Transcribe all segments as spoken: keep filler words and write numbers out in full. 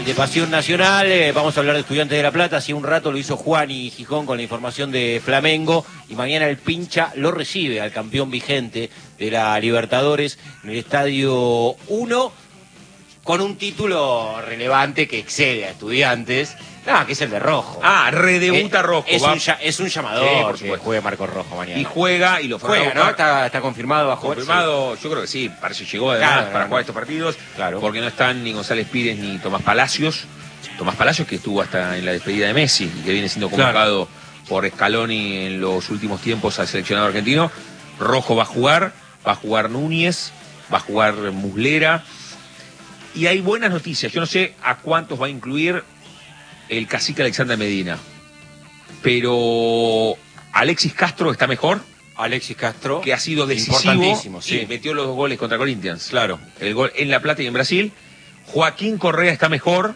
de Pasión Nacional. Eh, vamos a hablar de Estudiantes de La Plata. Hace un rato lo hizo Juan y Gijón con la información de Flamengo. Y mañana el Pincha lo recibe al campeón vigente de la Libertadores en el Estadio uno, con un título relevante que excede a Estudiantes. No, que es el de Rojo. Ah, redebuta eh, Rojo. Es va. un, es un llamador sí, que juegue Marcos Rojo mañana. Y juega, y lo juega, ¿no? Está, está confirmado. Va a jugar, confirmado, sí. Yo creo que sí, para eso llegó además claro, para no, jugar no. estos partidos. Claro. Porque no están ni González Pires ni Tomás Palacios. Tomás Palacios que estuvo hasta en la despedida de Messi y que viene siendo convocado claro. por Scaloni en los últimos tiempos al seleccionado argentino. Rojo va a jugar, va a jugar Núñez, va a jugar Muslera. Y hay buenas noticias. Yo no sé a cuántos va a incluir el cacique Alexander Medina. Pero Alexis Castro está mejor. Alexis Castro. Que ha sido decisivo. Importantísimo, sí. Y metió los dos goles contra Corinthians. Claro. El gol en La Plata y en Brasil. Joaquín Correa está mejor.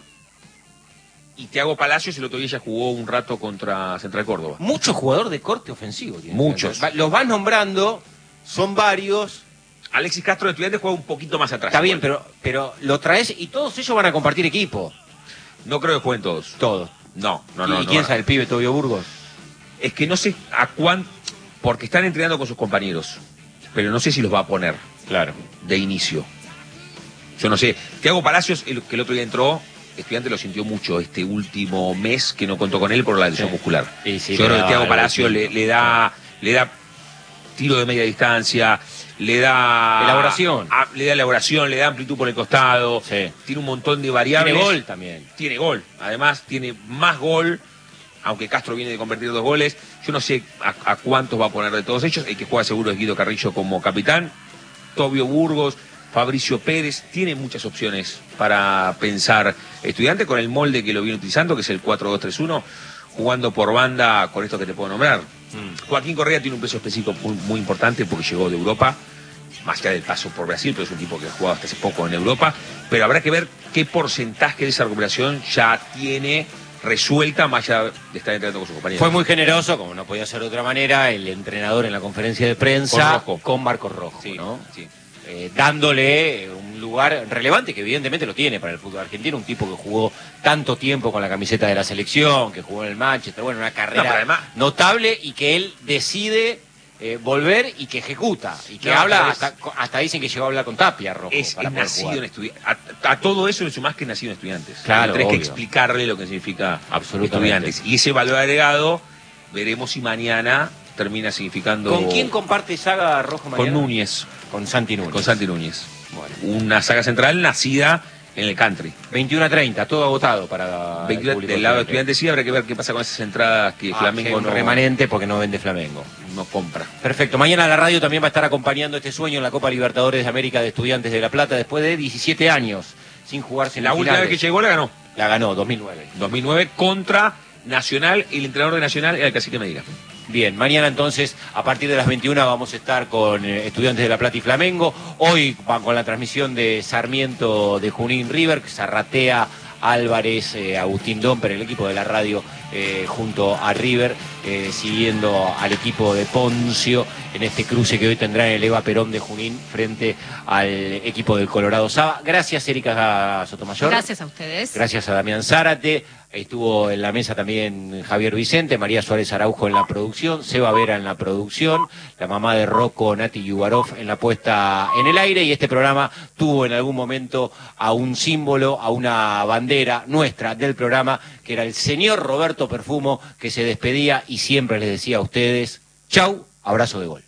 Y Thiago Palacios el otro día ya jugó un rato contra Central Córdoba. Mucho jugador de corte ofensivo tiene. Muchos. Los vas nombrando, son varios. Alexis Castro de Estudiantes juega un poquito más atrás. Está bien, pero, pero lo traes y todos ellos van a compartir equipo. No creo que jueguen todos. Todos. No, no, no. ¿Y no, quién no. sabe, el pibe Tobio Burgos? Es que no sé a cuán... Porque están entrenando con sus compañeros. Pero no sé si los va a poner. Claro. De inicio. Yo no sé. Thiago Palacios, el, que el otro día entró, Estudiante lo sintió mucho este último mes que no contó con él por la lesión sí. muscular. Sí, sí, Yo creo que Thiago Palacios sí. le, le da le da tiro de media distancia, le da... Elaboración. A, le da elaboración, le da amplitud por el costado. Sí. Tiene un montón de variables. Tiene gol también. Tiene gol. Además, tiene más gol. Aunque Castro viene de convertir dos goles, yo no sé a, a cuántos va a poner de todos ellos. El que juega seguro es Guido Carrillo como capitán, Tobio Burgos, Fabricio Pérez. Tiene muchas opciones para pensar Estudiante con el molde que lo viene utilizando, que es el cuatro dos tres uno, jugando por banda con esto que te puedo nombrar. Mm. Joaquín Correa tiene un peso específico muy, muy importante porque llegó de Europa, más allá del paso por Brasil, pero es un tipo que ha jugado hasta hace poco en Europa. Pero habrá que ver qué porcentaje de esa recuperación ya tiene resuelta más allá de estar entrenando con sus compañeros. Fue muy generoso, como no podía ser de otra manera, el entrenador en la conferencia de prensa con, con Marcos Rojo, sí, ¿no? Sí. Eh, dándole un lugar relevante que evidentemente lo tiene para el fútbol argentino, un tipo que jugó tanto tiempo con la camiseta de la selección, que jugó en el Manchester, bueno, una carrera no, además, notable y que él decide eh, volver y que ejecuta, y que no, habla, hasta, hasta dicen que llegó a hablar con Tapia, Rojo. Es, es nacido en estudiantes. A, a todo eso le sumás que es nacido en Estudiantes. Claro, Tienes que obvio. explicarle lo que significa absolutamente Estudiantes. Y ese valor agregado, veremos si mañana termina significando... ¿Con quién comparte saga Rojo mañana? Con Núñez. Con Santi Núñez. Con Santi Núñez. Bueno. Una saga central nacida en el country. veintiuno a treinta, todo agotado para veintiuno, el público. Del lado de Estudiantes sí, habrá que ver qué pasa con esas entradas que ah, Flamengo no... remanente porque no vende Flamengo. No compra. Perfecto. Mañana la radio también va a estar acompañando este sueño en la Copa Libertadores de América de Estudiantes de La Plata después de diecisiete años sin jugarse en la última vez que llegó la ganó. La ganó, dos mil nueve. dos mil nueve contra Nacional, y el entrenador de Nacional era el cacique Medina. Bien, mañana entonces, a partir de las veintiuna, vamos a estar con eh, Estudiantes de La Plata y Flamengo. Hoy van con la transmisión de Sarmiento de Junín River, Zarratea, Álvarez, eh, Agustín Domper, el equipo de la radio, eh, junto a River, eh, siguiendo al equipo de Poncio en este cruce que hoy tendrá en el Eva Perón de Junín frente al equipo del Colorado Saba. Gracias, Erika Sotomayor. Gracias a ustedes. Gracias a Damián Zárate. Estuvo en la mesa también Javier Vicente, María Suárez Araujo en la producción, Seba Vera en la producción, la mamá de Rocco, Nati Yubarov, en la puesta en el aire, y este programa tuvo en algún momento a un símbolo, a una bandera nuestra del programa, que era el señor Roberto Perfumo, que se despedía y siempre les decía a ustedes, chau, abrazo de gol.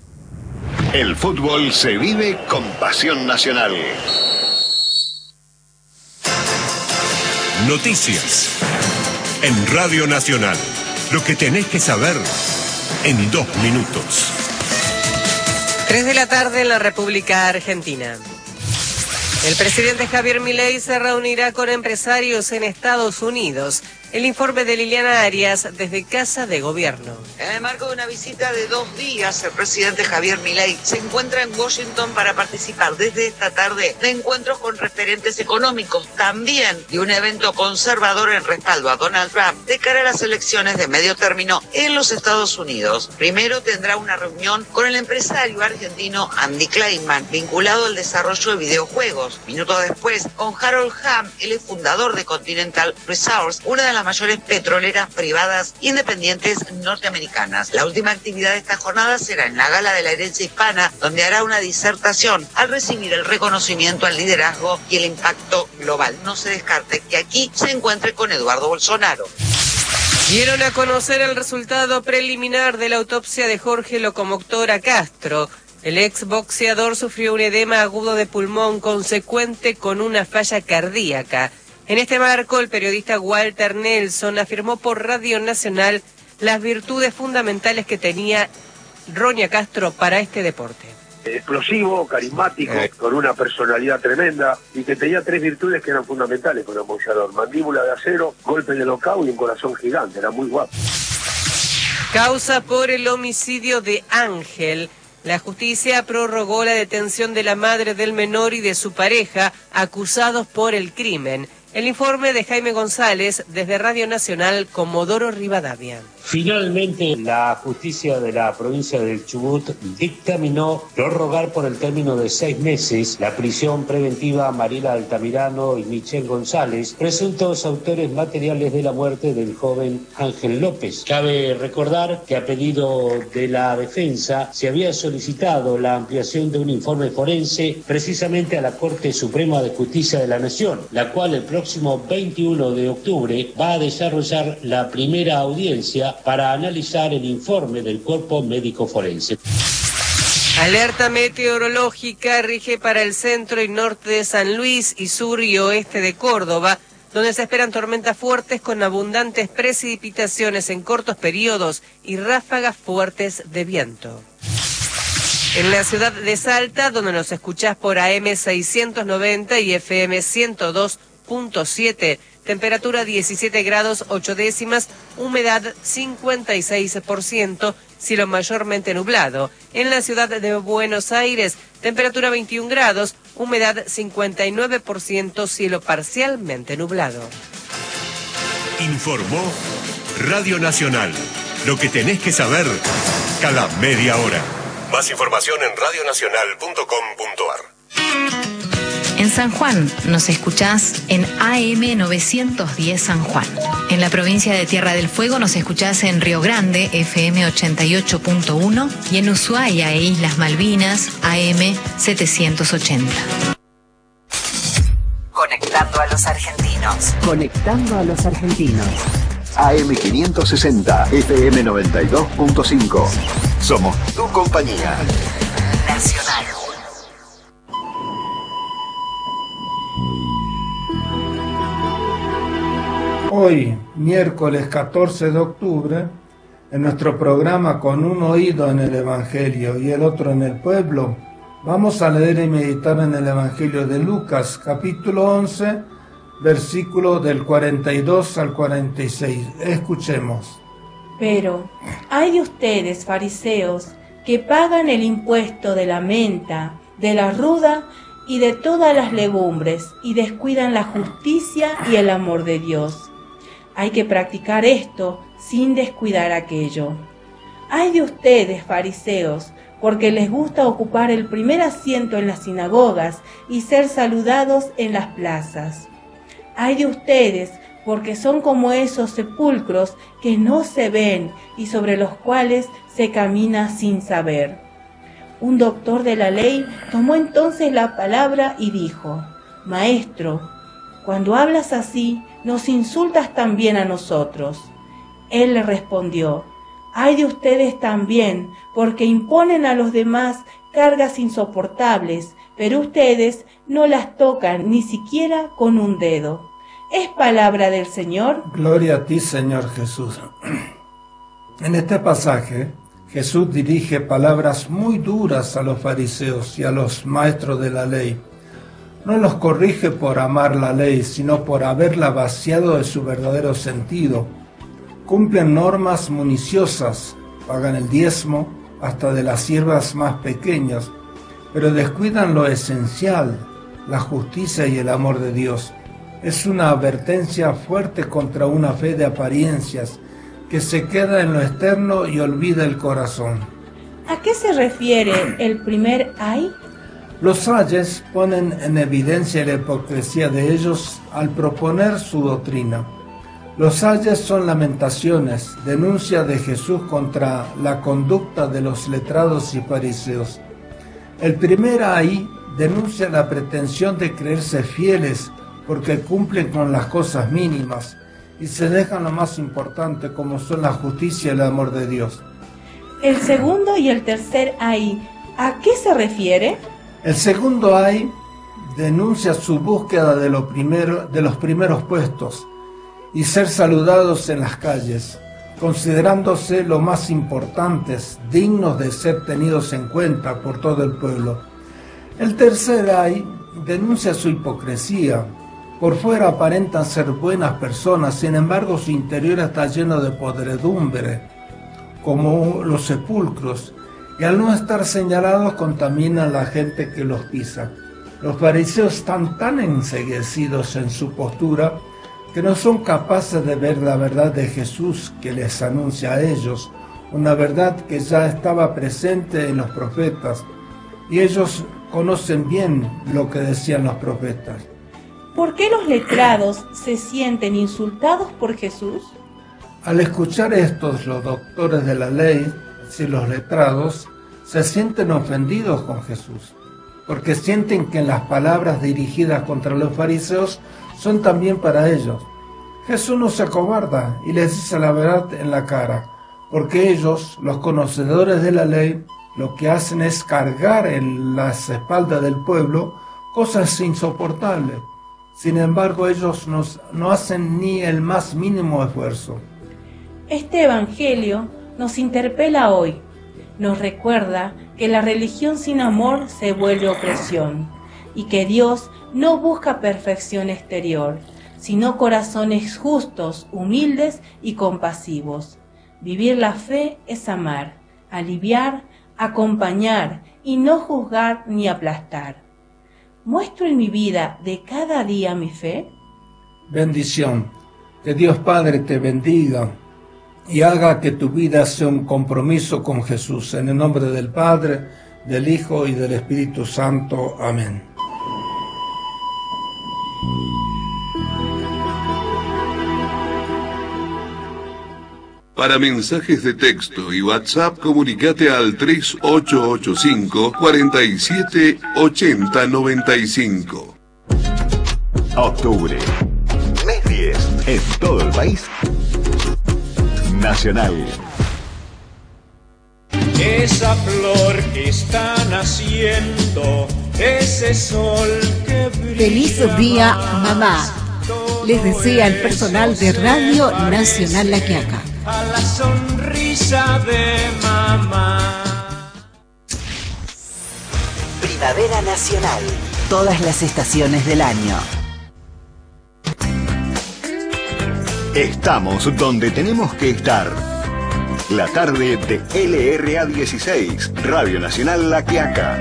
El fútbol se vive con pasión nacional. Noticias en Radio Nacional. Lo que tenés que saber en dos minutos. Tres de la tarde en la República Argentina. El presidente Javier Milei se reunirá con empresarios en Estados Unidos. El informe de Liliana Arias desde Casa de Gobierno. En el marco de una visita de dos días, el presidente Javier Milei se encuentra en Washington para participar desde esta tarde de encuentros con referentes económicos, también de un evento conservador en respaldo a Donald Trump de cara a las elecciones de medio término en los Estados Unidos. Primero tendrá una reunión con el empresario argentino Andy Kleinman, vinculado al desarrollo de videojuegos. Minutos después, con Harold Hamm, el fundador de Continental Resources, una de las mayores petroleras privadas independientes norteamericanas. La última actividad de esta jornada será en la Gala de la Herencia Hispana, donde hará una disertación al recibir el reconocimiento al liderazgo y el impacto global. No se descarte que aquí se encuentre con Eduardo Bolsonaro. Dieron a conocer el resultado preliminar de la autopsia de Jorge Locomotora Castro. El exboxeador sufrió un edema agudo de pulmón consecuente con una falla cardíaca. En este marco, el periodista Walter Nelson afirmó por Radio Nacional las virtudes fundamentales que tenía Roña Castro para este deporte. Explosivo, carismático, eh. con una personalidad tremenda y que tenía tres virtudes que eran fundamentales para un boxeador: mandíbula de acero, golpe de knockout y un corazón gigante. Era muy guapo. Causa por el homicidio de Ángel. La justicia prorrogó la detención de la madre del menor y de su pareja, acusados por el crimen. El informe de Jaime González desde Radio Nacional, Comodoro Rivadavia. Finalmente, la justicia de la provincia del Chubut dictaminó prorrogar por el término de seis meses la prisión preventiva a Mariela Altamirano y Michelle González, presuntos autores materiales de la muerte del joven Ángel López. Cabe recordar que a pedido de la defensa se había solicitado la ampliación de un informe forense precisamente a la Corte Suprema de Justicia de la Nación, la cual el próximo veintiuno de octubre va a desarrollar la primera audiencia para analizar el informe del cuerpo médico forense. Alerta meteorológica rige para el centro y norte de San Luis y sur y oeste de Córdoba, donde se esperan tormentas fuertes con abundantes precipitaciones en cortos periodos y ráfagas fuertes de viento. En la ciudad de Salta, donde nos escuchás por A M seiscientos noventa y F M ciento dos punto siete, temperatura diecisiete grados ocho décimas, humedad cincuenta y seis por ciento, cielo mayormente nublado. En la ciudad de Buenos Aires, temperatura veintiún grados, humedad cincuenta y nueve por ciento, cielo parcialmente nublado. Informó Radio Nacional. Lo que tenés que saber cada media hora. Más información en radio nacional punto com punto a r. En San Juan nos escuchás en A M novecientos diez San Juan. En la provincia de Tierra del Fuego nos escuchás en Río Grande, F M ochenta y ocho punto uno, y en Ushuaia e Islas Malvinas, A M setecientos ochenta. Conectando a los argentinos. Conectando a los argentinos. A M quinientos sesenta, F M noventa y dos punto cinco. Somos tu compañía. Nacional. Hoy, miércoles catorce de octubre, en nuestro programa Con un oído en el Evangelio y el otro en el pueblo, vamos a leer y meditar en el Evangelio de Lucas, capítulo once, versículo del cuarenta y dos al cuarenta y seis. Escuchemos. Pero, ay de ustedes, fariseos, que pagan el impuesto de la menta, de la ruda y de todas las legumbres, y descuidan la justicia y el amor de Dios. Hay que practicar esto sin descuidar aquello. Ay de ustedes, fariseos, porque les gusta ocupar el primer asiento en las sinagogas y ser saludados en las plazas. Ay de ustedes, porque son como esos sepulcros que no se ven y sobre los cuales se camina sin saber. Un doctor de la ley tomó entonces la palabra y dijo: Maestro, cuando hablas así, nos insultas también a nosotros. Él le respondió: Ay de ustedes también, porque imponen a los demás cargas insoportables, pero ustedes no las tocan ni siquiera con un dedo. ¿Es palabra del Señor? Gloria a ti, Señor Jesús. En este pasaje, Jesús dirige palabras muy duras a los fariseos y a los maestros de la ley. no los corrige por amar la ley, sino por haberla vaciado de su verdadero sentido. Cumplen normas municiosas, pagan el diezmo hasta de las siervas más pequeñas, pero descuidan lo esencial, la justicia y el amor de Dios. Es una advertencia fuerte contra una fe de apariencias que se queda en lo externo y olvida el corazón. ¿A qué se refiere el primer ay? Los sayes ponen en evidencia la hipocresía de ellos al proponer su doctrina. Los ayes son lamentaciones, denuncia de Jesús contra la conducta de los letrados y fariseos. El primer ay denuncia la pretensión de creerse fieles porque cumplen con las cosas mínimas y se dejan lo más importante, como son la justicia y el amor de Dios. El segundo y el tercer ay, ¿a qué se refiere? El segundo ay denuncia su búsqueda de, lo primero, de los primeros puestos y ser saludados en las calles, considerándose lo más importantes, dignos de ser tenidos en cuenta por todo el pueblo. El tercer ay denuncia su hipocresía. Por fuera aparentan ser buenas personas, sin embargo su interior está lleno de podredumbre, como los sepulcros, y al no estar señalados contaminan a la gente que los pisa. Los fariseos están tan enceguecidos en su postura que no son capaces de ver la verdad de Jesús que les anuncia a ellos, una verdad que ya estaba presente en los profetas, y ellos conocen bien lo que decían los profetas. ¿Por qué los letrados se sienten insultados por Jesús? Al escuchar estos, los doctores de la ley, si los letrados, se sienten ofendidos con Jesús, porque sienten que las palabras dirigidas contra los fariseos son también para ellos. Jesús no se acobarda y les dice la verdad en la cara, porque ellos, los conocedores de la ley, lo que hacen es cargar en las espaldas del pueblo cosas insoportables. Sin embargo, ellos nos, no hacen ni el más mínimo esfuerzo. Este evangelio nos interpela hoy. Nos recuerda que la religión sin amor se vuelve opresión y que Dios no busca perfección exterior, sino corazones justos, humildes y compasivos. Vivir la fe es amar, aliviar, acompañar y no juzgar ni aplastar. ¿Muestro en mi vida de cada día mi fe? Bendición. Que Dios Padre te bendiga y haga que tu vida sea un compromiso con Jesús. En el nombre del Padre, del Hijo y del Espíritu Santo. Amén. Para mensajes de texto y WhatsApp, comunicate al tres ocho ocho cinco, cuatro siete, ocho cero nueve cinco. Octubre. Mes diez. En todo el país. Nacional. Esa flor que está naciendo, ese sol que brilla. Feliz día, mamá. Les desea el personal de Radio Nacional La Quiaca. A la sonrisa de mamá. Primavera Nacional. Todas las estaciones del año. Estamos donde tenemos que estar. La tarde de L R A dieciséis, Radio Nacional La Quiaca.